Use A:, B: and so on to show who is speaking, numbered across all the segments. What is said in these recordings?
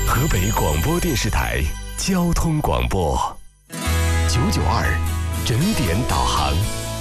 A: 河北广播电视台交通广播992整点导航。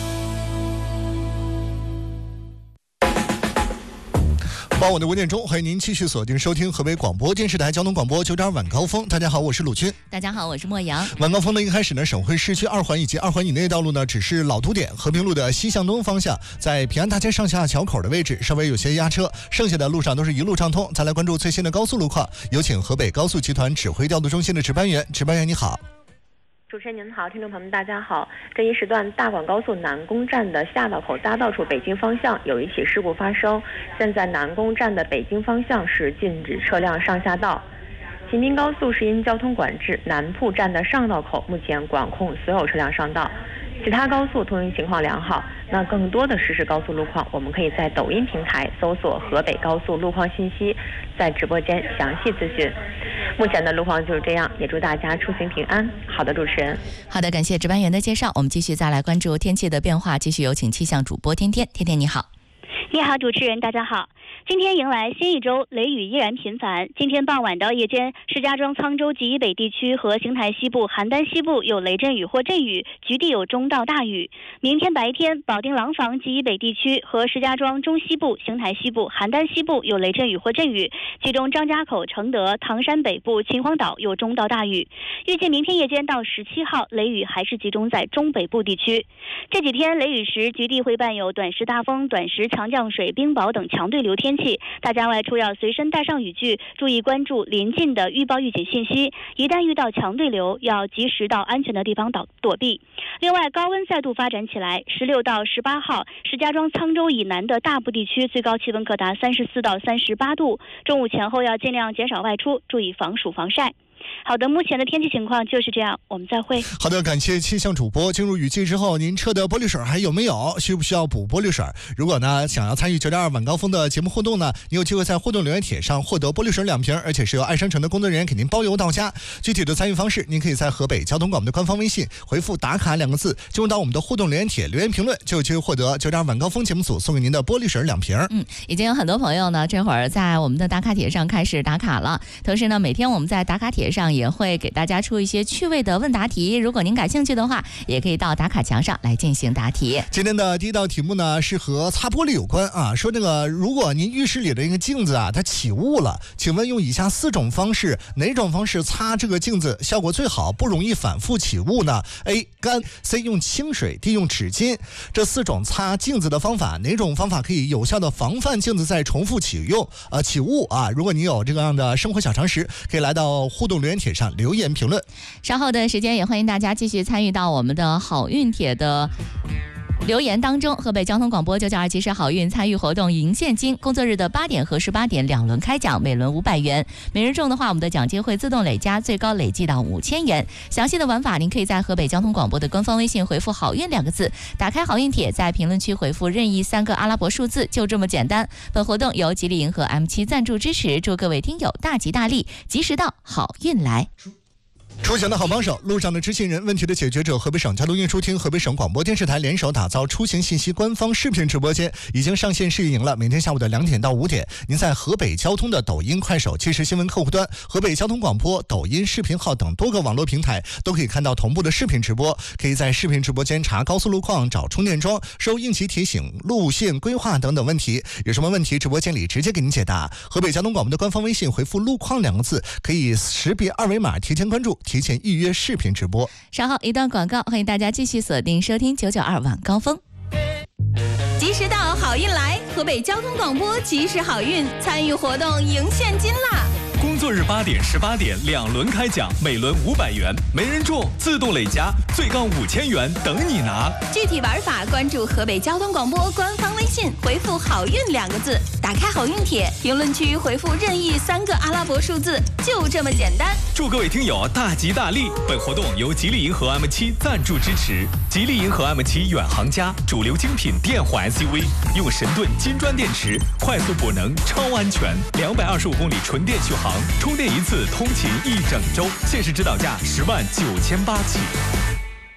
B: 傍晚的5点钟，欢迎您继续锁定收听河北广播电视台交通广播992晚高峰。大家好，我是鲁军。
C: 大家好，我是莫阳。
B: 晚高峰的一开始呢，省会市区2环以及2环以内道路呢，只是老堵点，和平路的西向东方向，在平安大街上下桥口的位置稍微有些压车，剩下的路上都是一路畅通。再来关注最新的高速路况，有请河北高速集团指挥调度中心的值班员。值班员你好。
D: 主持人您好，听众朋友们大家好。这一时段大广高速南宫站的下道口匝道处北京方向有一起事故发生，现在南宫站的北京方向是禁止车辆上下道。秦滨高速是因交通管制，南铺站的上道口目前管控所有车辆上道，其他高速通行情况良好。那更多的实时高速路况，我们可以在抖音平台搜索河北高速路况信息，在直播间详细咨询。目前的路况就是这样，也祝大家出行平安。好的，主持人。
C: 好的，感谢值班员的介绍。我们继续再来关注天气的变化，继续有请气象主播天天。天天你好。
E: 你好，主持人，大家好。今天迎来新一周，雷雨依然频繁。今天傍晚到夜间，石家庄、沧州及以北地区和邢台西部、邯郸西部有雷阵雨或阵雨，局地有中到大雨。明天白天，保定廊坊及以北地区和石家庄中西部、邢台西部、邯郸西部有雷阵雨或阵雨，其中张家口、承德、唐山北部、秦皇岛有中到大雨。预计明天夜间到17号，雷雨还是集中在中北部地区。这几天雷雨时，局地会伴有短时大风、短时强降水、冰雹等强对流天气，大家外出要随身带上雨具，注意关注临近的预报预警信息，一旦遇到强对流，要及时到安全的地方躲避。另外，高温再度发展起来，16到18号，石家庄、沧州以南的大部地区最高气温可达34到38度，中午前后要尽量减少外出，注意防暑防晒。好的，目前的天气情况就是这样，我们再会。
B: 好的，感谢气象主播。进入雨季之后，您车的玻璃水还有没有？需不需要补玻璃水？如果呢想要参与992晚高峰的节目互动呢，你有机会在互动留言帖上获得玻璃水2瓶，而且是由爱商城的工作人员给您包邮到家。具体的参与方式，您可以在河北交通广播的官方微信回复打卡2个字，进入到我们的互动留言帖留言评论，就有机会获得992晚高峰节目组送给您的玻璃水2瓶。
C: 已经有很多朋友呢这会儿在我们的打卡帖上开始打卡了，同时呢每天我们在打卡帖上也会给大家出一些趣味的问答题，如果您感兴趣的话，也可以到打卡墙上来进行答题。
B: 今天的第一道题目呢是和擦玻璃有关啊，说这个如果您浴室里的一个镜子啊它起雾了，请问用以下4种方式，哪种方式擦这个镜子效果最好，不容易反复起雾呢？ A 干， C 用清水， D 用纸巾。这4种擦镜子的方法，哪种方法可以有效的防范镜子再重复起雾啊？如果你有这样的生活小常识，可以来到互动留言帖上留言评论。
C: 稍后的时间也欢迎大家继续参与到我们的好运帖的留言当中。河北交通广播992及时好运参与活动赢现金，工作日的8点和18点2轮开奖，每轮500元，每人中的话我们的奖金会自动累加，最高累计到5000元。详细的玩法您可以在河北交通广播的官方微信回复好运2个字，打开好运帖，在评论区回复任意3个阿拉伯数字，就这么简单。本活动由吉利银河 M7 赞助支持，祝各位听友大吉大利，及时到，好运来。
B: 出行的好帮手，路上的知情人，问题的解决者。河北省交通运输厅、河北省广播电视台联手打造出行信息官方视频直播间，已经上线试运营了。每天下午的2点到5点，您在河北交通的抖音、快手、即时新闻客户端、河北交通广播、抖音视频号等多个网络平台都可以看到同步的视频直播。可以在视频直播间查高速路况、找充电桩、收应急提醒、路线规划等等问题。有什么问题，直播间里直接给您解答。河北交通广播的官方微信回复路况2个字，可以识别2维码提前关注，提前预约视频直播。
C: 稍后一段广告，欢迎大家继续锁定收听992晚高峰。
F: 及时到，好运来！河北交通广播及时好运参与活动赢现金啦！
G: 工作日8点、18点2轮开奖，每轮500元，没人中自动累加，最高5000元等你拿。
F: 具体玩法关注河北交通广播官方微信，回复好运2个字，打开好运帖，评论区回复任意3个阿拉伯数字，就这么简单。
G: 祝各位听友大吉大利！本活动由吉利银河 M7 赞助支持。吉利银河 M7 远航家，主流精品电混 SUV， 用神盾金砖电池，快速补能，超安全，225公里纯电续航，充电一次通勤1整周，限时指导价10.98万起。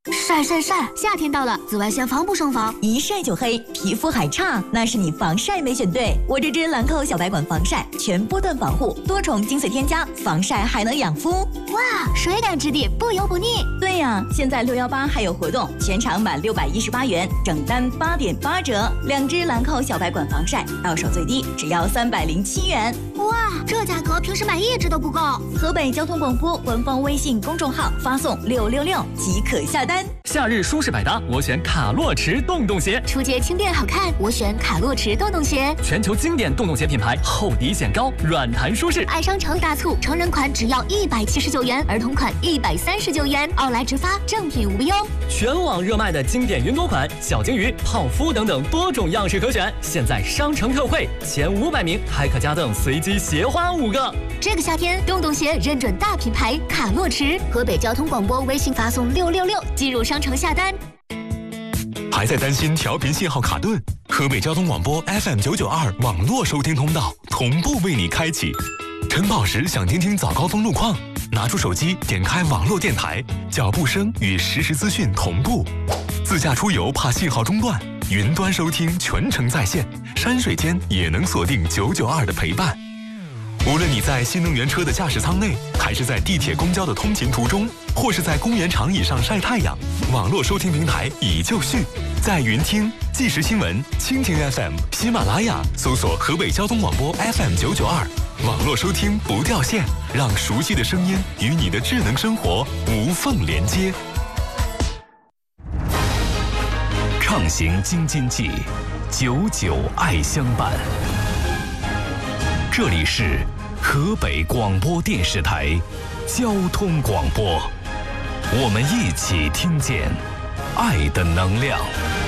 H: 晒晒晒！夏天到了，紫外线防不胜防，
I: 一晒就黑，皮肤还差，那是你防晒没选对。我这支兰蔻小白管防晒，全波段防护，多重精粹添加，防晒还能养肤。
H: 哇，水感质地，不油不腻。
I: 对呀，现在618还有活动，全场满618元，整单8.8折。2支兰蔻小白管防晒，到手最低只要307元。
H: 哇，这价格平时买1支都不够。
I: 河北交通广播官方微信公众号发送666即可下单。
J: 夏日舒适百搭，我选卡洛驰洞洞鞋。
H: 出街轻便好看，我选卡洛驰洞洞鞋。
J: 全球经典洞洞鞋品牌，厚底显高，软弹舒适。
H: 爱商城大促，成人款只要179元，儿童款139元，奥莱直发，正品无忧。
J: 全网热卖的经典云朵款、小金鱼、泡芙等等多种样式可选，现在商城特惠，前500名还可加赠随机鞋花5个。
H: 这个夏天，洞洞鞋认准大品牌卡洛驰。河北交通广播微信发送666进入商城下单。
A: 还在担心调频信号卡顿？河北交通广播 FM992 网络收听通道同步为你开启。晨跑时想听听早高峰路况，拿出手机点开网络电台，脚步声与实时资讯同步。自驾出游怕信号中断，云端收听全程在线，山水间也能锁定992的陪伴。无论你在新能源车的驾驶舱内，还是在地铁公交的通勤途中，或是在公园长椅上晒太阳，网络收听平台已就绪，在云听、即时新闻、蜻蜓 FM、喜马拉雅搜索河北交通广播 FM992，网络收听不掉线，让熟悉的声音与你的智能生活无缝连接。畅行京津冀，99爱相伴。这里是河北广播电视台交通广播，我们一起听见爱的能量。